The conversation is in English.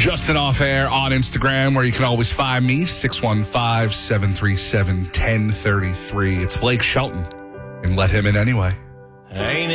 Justin Off Air on Instagram, where you can always find me, 615-737-1033. It's Blake Shelton, and let him in anyway.